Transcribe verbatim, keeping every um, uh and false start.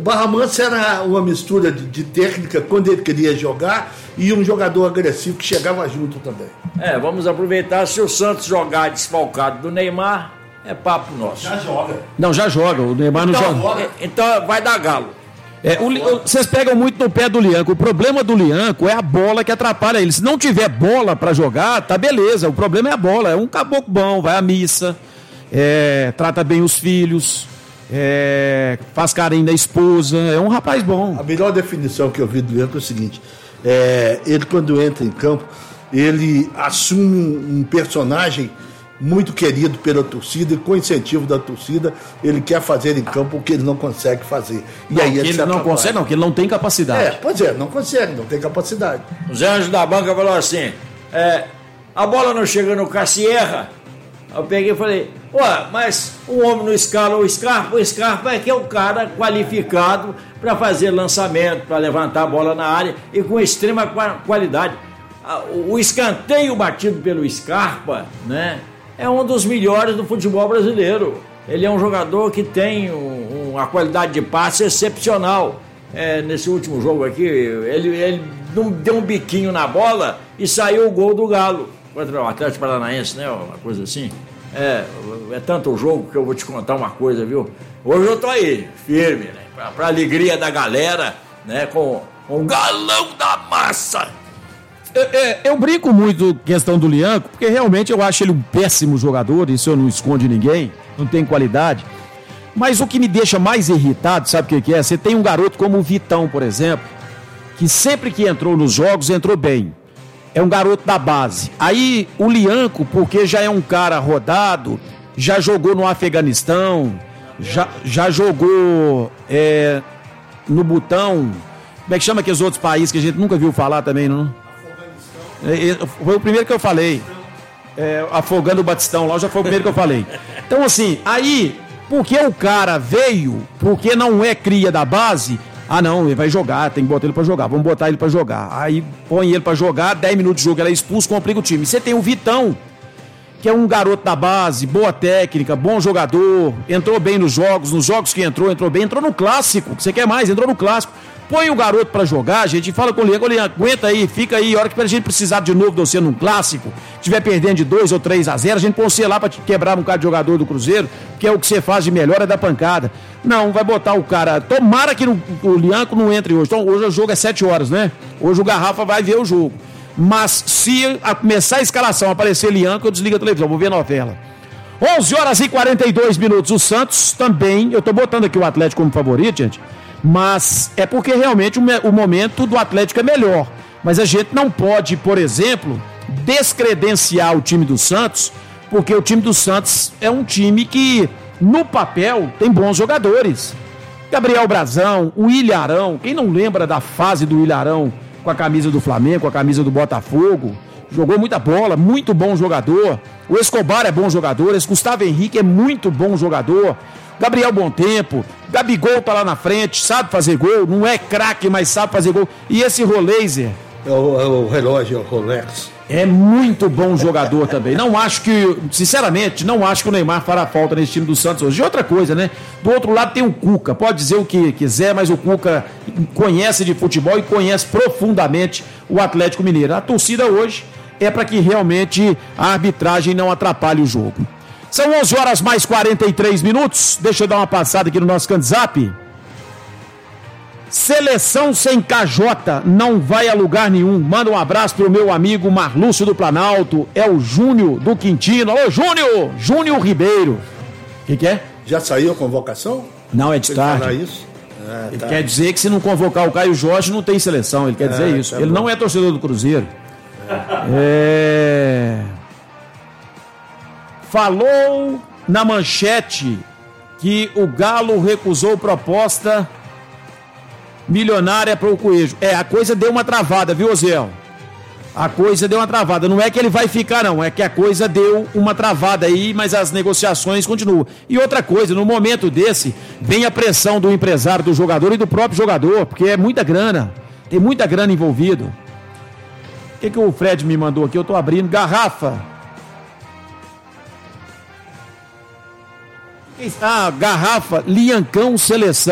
Barra Mansa era uma mistura de, de técnica quando ele queria jogar e um jogador agressivo que chegava junto também. É, vamos aproveitar, se o Santos jogar desfalcado do Neymar, é papo nosso. Já joga. Não, já joga, o Neymar não então, joga. É, então vai dar galo. É, o, o, vocês pegam muito no pé do Lianco. O problema do Lianco é a bola que atrapalha ele. Se não tiver bola pra jogar, tá beleza. O problema é a bola. É um caboclo bom, vai à missa, é, trata bem os filhos, é, faz carinho da esposa. É um rapaz bom. A melhor definição que eu vi do Lianco é o seguinte: é, ele, quando entra em campo, ele assume um personagem muito querido pela torcida e com incentivo da torcida, ele quer fazer em campo o que ele não consegue fazer. E não, aí ele, ele não consegue, não, que ele não tem capacidade. É, pois é, não consegue, não tem capacidade. Os anjos da banca falou assim: é, a bola não chega no Cassierra. Eu peguei e falei: ué, mas o homem não escala o Scarpa, o Scarpa é que é o cara qualificado para fazer lançamento, para levantar a bola na área e com extrema qualidade. O escanteio batido pelo Scarpa, né? É um dos melhores do futebol brasileiro. Ele é um jogador que tem um, uma qualidade de passe excepcional. É, nesse último jogo aqui, ele, ele deu um biquinho na bola e saiu o gol do Galo contra o Atlético Paranaense, né? Uma coisa assim. É, é tanto o jogo que eu vou te contar uma coisa, viu? Hoje eu tô aí, firme, né? Pra, pra alegria da galera, né? Com, com o galão da massa. Eu, eu brinco muito questão do Lianco, porque realmente eu acho ele um péssimo jogador, isso eu não escondo ninguém, não tem qualidade. Mas o que me deixa mais irritado, sabe o que, que é? Você tem um garoto como o Vitão, por exemplo, que sempre que entrou nos jogos, entrou bem. É um garoto da base. Aí o Lianco, porque já é um cara rodado, já jogou no Afeganistão, já, já jogou é, no Butão, como é que chama aqueles outros países que a gente nunca viu falar também, não? Foi o primeiro que eu falei. É, afogando o Batistão lá, já foi o primeiro que eu falei. Então assim, aí, porque o cara veio, porque não é cria da base, ah não, ele vai jogar, tem que botar ele pra jogar, vamos botar ele pra jogar. Aí põe ele pra jogar, dez minutos de jogo, ele é expulso, complica o time. Você tem o Vitão, que é um garoto da base, boa técnica, bom jogador, entrou bem nos jogos, nos jogos que entrou, entrou bem, entrou no clássico, você quer mais, entrou no clássico. Põe o garoto pra jogar, gente, e fala com o Lianco, Lianco, aguenta aí, fica aí, a hora que a gente precisar de novo de você num clássico, estiver perdendo de dois ou três a zero, a gente põe você lá pra te quebrar um cara de jogador do Cruzeiro, que é o que você faz de melhor, é da pancada. Não, vai botar o cara, tomara que no, o Lianco não entre hoje, então hoje o jogo é sete horas, né? Hoje o Garrafa vai ver o jogo. Mas se a começar a escalação, aparecer Lianco, eu desligo a televisão, vou ver a novela. onze horas e quarenta e dois minutos, o Santos também, eu tô botando aqui o Atlético como favorito, gente, mas é porque realmente o, o momento do Atlético é melhor. Mas a gente não pode, por exemplo, descredenciar o time do Santos, porque o time do Santos é um time que, no papel, tem bons jogadores. Gabriel Brazão, o Ilharão, quem não lembra da fase do Ilharão com a camisa do Flamengo, com a camisa do Botafogo, jogou muita bola, muito bom jogador. O Escobar é bom jogador, esse Gustavo Henrique é muito bom jogador. Gabriel Bom Tempo, Gabigol tá lá na frente, sabe fazer gol, não é craque, mas sabe fazer gol. E esse Roleiser? É o, é o relógio, é o Rolex. É muito bom jogador também. Não acho que, sinceramente, não acho que o Neymar fará falta nesse time do Santos hoje. E outra coisa, né? Do outro lado tem o Cuca, pode dizer o que quiser, mas o Cuca conhece de futebol e conhece profundamente o Atlético Mineiro. A torcida hoje é para que realmente a arbitragem não atrapalhe o jogo. São onze horas mais quarenta e três minutos. Deixa eu dar uma passada aqui no nosso WhatsApp. Seleção sem K J não vai a lugar nenhum. Manda um abraço pro meu amigo Marlúcio do Planalto. É o Júnior do Quintino. Alô, Júnior! Júnior Ribeiro. O que, que é? Já saiu a convocação? Não, é de tarde. Falar isso? Ah, ele tá. quer dizer que se não convocar o Caio Jorge não tem seleção. Ele quer dizer Ah, isso. tá Ele bom. não é torcedor do Cruzeiro. É... Falou na manchete que o Galo recusou proposta milionária para o Coelho. É, a coisa deu uma travada, viu, Oziel? A coisa deu uma travada. Não é que ele vai ficar, não. É que a coisa deu uma travada aí, mas as negociações continuam. E outra coisa, no momento desse, vem a pressão do empresário, do jogador e do próprio jogador, porque é muita grana. Tem muita grana envolvido. O que, que o Fred me mandou aqui? Eu tô abrindo. Garrafa. Ah, Garrafa, Liancão Seleção.